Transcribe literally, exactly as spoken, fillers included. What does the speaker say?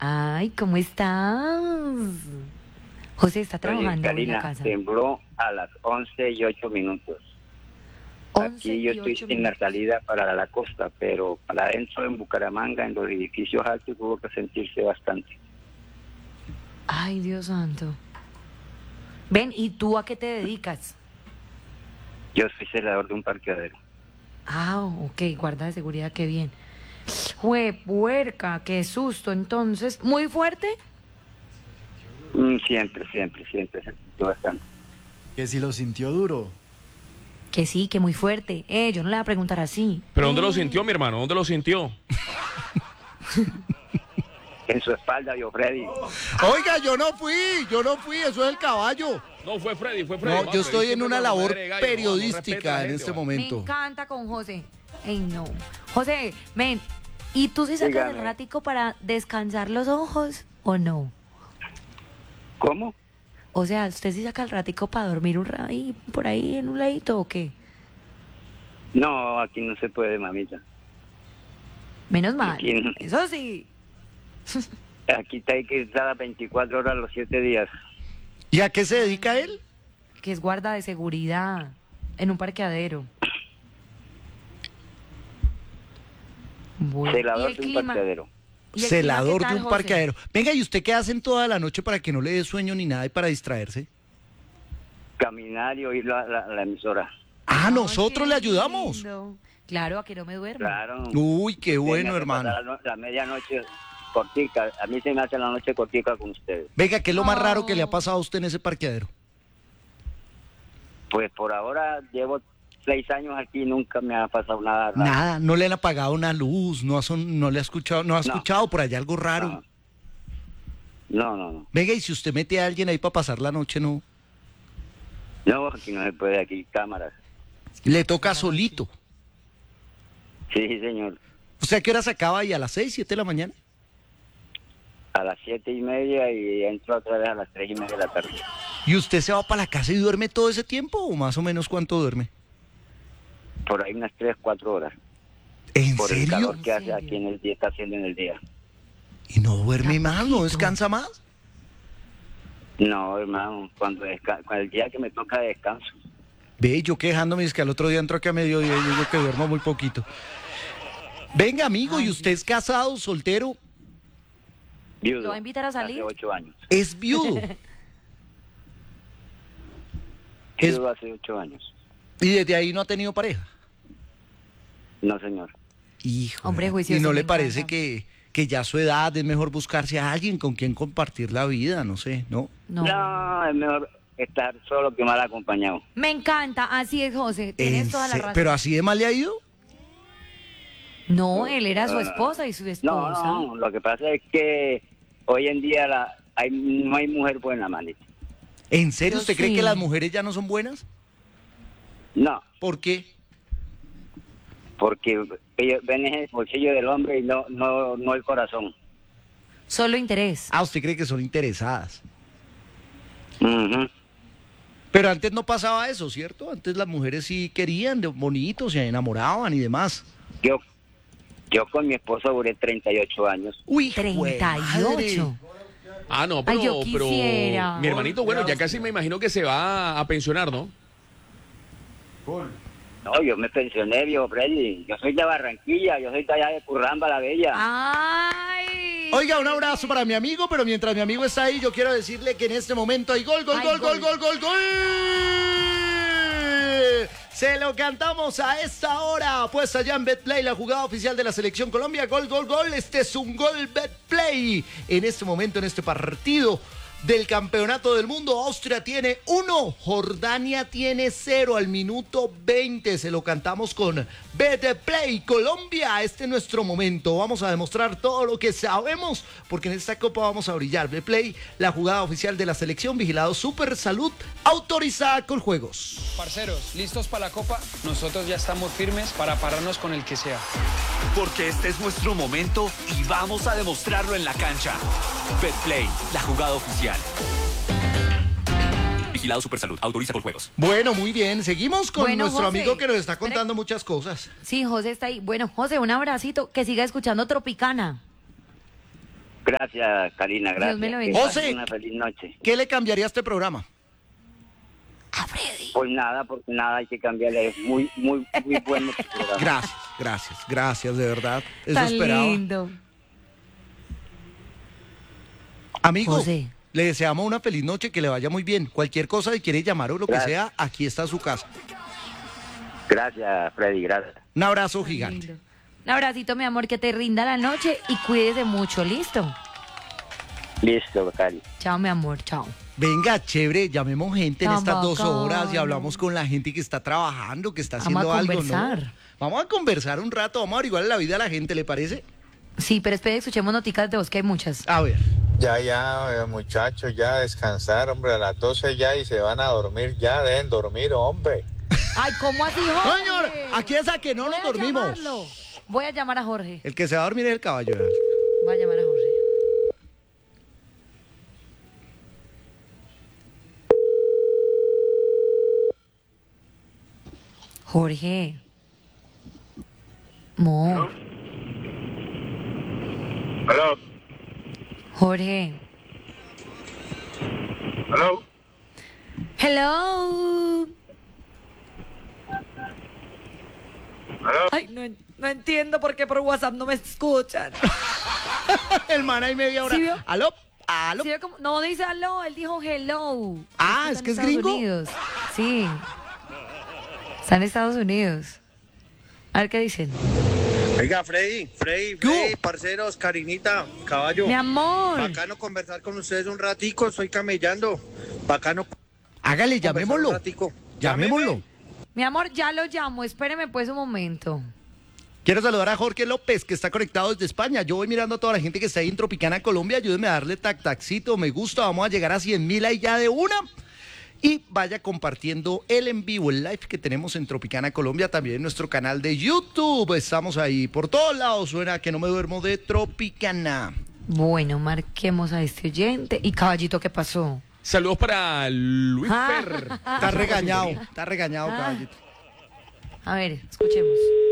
Ay, ¿cómo estás? José está trabajando Oye, Karina, en la casa. tembló a las once y ocho minutos. Aquí yo estoy en la salida para la costa, pero para adentro en Bucaramanga, en los edificios altos, tuvo que sentirse bastante. Ay, Dios santo. Ven, ¿y tú a qué te dedicas? Yo soy celador de un parqueadero. Ah, ok, guarda de seguridad, qué bien. Jue puerca, qué susto. Entonces, ¿muy fuerte? Mm, siempre, siempre, siempre se sintió bastante. Que si lo sintió duro. Que sí, que muy fuerte. Eh, yo no le voy a preguntar así. ¿Pero dónde Eh. lo sintió, mi hermano? ¿Dónde lo sintió? En su espalda, yo, Freddy. Oiga, yo no fui, yo no fui, eso es el caballo. No, fue Freddy, fue Freddy. No, Vamos, yo Freddy estoy en siempre una con labor madre de gallo, no, no respeta a periodística la en gente, este vale. Me momento. encanta con José. Ey, no. José, ven, ¿y tú sí sacas Dígame. el ratico para descansar los ojos o no? ¿Cómo? O sea, ¿usted sí saca el ratico para dormir un ra- ahí, por ahí en un ladito o qué? No, aquí no se puede, mamita. Menos mal. Aquí no. Eso sí. Aquí hay que estar a veinticuatro horas los siete días. ¿Y a qué se dedica él? Que es guarda de seguridad en un parqueadero. Bueno, ¿y Celador el de un clima? parqueadero. ¿Y el clima Celador qué tal, de un José? parqueadero. Venga, ¿y usted qué hacen toda la noche para que no le dé sueño ni nada y para distraerse? Caminar y oír la, la, la emisora. Ah, Ay, nosotros qué le ayudamos. lindo. Claro, a que no me duermo. Claro. Uy, qué Se me bueno, hace hermano. pasar La, no- la medianoche cortica. A mí se me hace la noche cortica con ustedes. Venga, ¿qué es lo más raro que le ha Oh. pasado a usted en ese parqueadero? Pues por ahora llevo seis años aquí y nunca me ha pasado nada raro. Nada, no le han apagado una luz, no ha, son- no le ha escuchado, no ha No. escuchado por allá algo raro. No, no, no. Venga, y si usted mete a alguien ahí para pasar la noche, no. No, aquí no se puede, aquí cámaras. Le toca solito. Sí, señor. O sea, ¿qué hora se acaba ahí? ¿A las seis, siete de la mañana? A las siete y media y entro otra vez a las tres y media de la tarde. ¿Y usted se va para la casa y duerme todo ese tiempo? ¿O más o menos cuánto duerme? Por ahí unas tres, cuatro horas. ¿En Por el serio? calor que ¿En hace serio? aquí en el día, está haciendo en el día. ¿Y no duerme más? ¿No poquito. descansa más? No, hermano, cuando, desca- cuando el día que me toca descanso. Ve, yo quejándome, es que al otro día entro aquí a mediodía y digo que duermo muy poquito. Venga, amigo, ¿y Ay, usted es casado, soltero? Viudo. ¿Lo va a invitar a salir? Hace ocho años. ¿Es viudo? Es- Viudo hace ocho años. ¿Y desde ahí no ha tenido pareja? No, señor. Hijo. Hombre ¿Y juicioso, no me le parece encanta. que, que ya a su edad es mejor buscarse a alguien con quien compartir la vida? No sé, ¿no? No. No, es mejor estar solo que mal acompañado. Me encanta, así es, José. Tienes En toda la se- razón. ¿Pero así de mal le ha ido? No, él era su no, no. esposa y su No, esposa. no, lo que pasa es que hoy en día la, hay, no hay mujer buena, manito. ¿En serio? Yo ¿Usted cree sí. que las mujeres ya no son buenas? No, ¿Por qué? porque ellos ven en el bolsillo del hombre y no, no, no el corazón. Solo interés. Ah, ¿usted cree que son interesadas? Ujú. Pero antes no pasaba eso, ¿cierto? Antes las mujeres sí querían, de bonitos, se enamoraban y demás. Yo, yo con mi esposo duré treinta y ocho años. Uy, treinta y ocho. Ah, no, pero, Ay, yo pero quisiera. mi hermanito, bueno, ya casi me imagino que se va a pensionar, ¿no? No, yo me pensioné, viejo Freddy. Yo soy de Barranquilla, yo soy de allá de Curramba, la Bella. Ay. Oiga, un abrazo para mi amigo, pero mientras mi amigo está ahí, yo quiero decirle que en este momento hay gol, gol, Hay gol, gol, gol. gol, gol, gol. Se lo cantamos a esta hora. Pues allá en Betplay, la jugada oficial de la Selección Colombia. Gol, gol, gol. Este es un gol Betplay. En este momento, en este partido del Campeonato del Mundo, Austria tiene uno, Jordania tiene cero al minuto veinte. Se lo cantamos con Betplay Colombia. Este es nuestro momento. Vamos a demostrar todo lo que sabemos, porque en esta copa vamos a brillar. Betplay, la jugada oficial de la selección, vigilado Super Salud, autorizada con juegos. Parceros, ¿listos para la Copa? Nosotros ya estamos firmes para pararnos con el que sea. Porque este es nuestro momento y vamos a demostrarlo en la cancha. Betplay, la jugada oficial. Vigilado Supersalud, autoriza con juegos. Bueno, muy bien. Seguimos con Bueno, nuestro José, amigo que nos está espere. contando muchas cosas. Sí, José está ahí. Bueno, José, un abracito. Que siga escuchando Tropicana. Gracias, Karina, gracias. Dios me lo Que bendiga. pasen José. una feliz noche. ¿Qué le cambiaría a este programa? A Freddy. Pues nada, porque nada hay que cambiarle. Es muy, muy, muy bueno tu programa. Gracias, gracias, gracias, de verdad. Eso Tan esperaba. lindo. Amigo, José. le deseamos una feliz noche, que le vaya muy bien. Cualquier cosa, si quiere llamar o lo que Gracias. sea, aquí está su casa. Gracias, Freddy, gracias. Un abrazo Tan gigante. lindo. Un abracito, mi amor, que te rinda la noche y cuídese mucho, ¿listo? Listo, Cari. Chao, mi amor, chao. Venga, chévere, llamemos gente en Tan estas dos bacano. horas y hablamos con la gente que está trabajando, que está Vamos a haciendo algo, ¿no? conversar. Vamos a conversar un rato, vamos a averiguar la vida de la gente, ¿le parece? Sí, pero espere, escuchemos noticas de vos, que hay muchas. A ver. Ya, ya, eh, muchachos, ya descansar, hombre, a las doce ya y se van a dormir, ya deben dormir, hombre. Ay, ¿cómo así, Jorge? Señor, aquí es a que no Voy nos a dormimos. llamarlo. Voy a llamar a Jorge. El que se va a dormir es el caballo. Voy a llamar a Jorge. Jorge. Mo. Aló, Jorge. aló. Hello. Aló. Ay, no, en- no entiendo por qué por WhatsApp no me escuchan. El man ahí media hora. ¿Sí vio? ¿Aló? ¿Aló? Sí, como- no dice hello, él dijo hello. Ah, Está ¿es en que es Estados gringo? Unidos. Sí. Está en Estados Unidos. A ver qué dicen. Oiga, Freddy, Freddy, ¿Qué hubo? Freddy, parceros, Karinita, caballo. Mi amor. Bacano conversar con ustedes un ratico, estoy camellando. Bacano Hágale, conversar llamémoslo. un ratico. Llamémoslo. Mi amor, ya lo llamo. Espéreme pues un momento. Quiero saludar a Jorge López, que está conectado desde España. Yo voy mirando a toda la gente que está ahí en Tropicana, Colombia. Ayúdenme a darle tac tacito, me gusta. Vamos a llegar a cien mil ahí ya de una. Y vaya compartiendo el en vivo, el live que tenemos en Tropicana, Colombia, también en nuestro canal de YouTube. Estamos ahí por todos lados. Suena que no me duermo de Tropicana. Bueno, marquemos a este oyente. ¿Y caballito qué pasó? Saludos para Luis Ah. Fer. Está regañado, está regañado, Ah. caballito. A ver, escuchemos.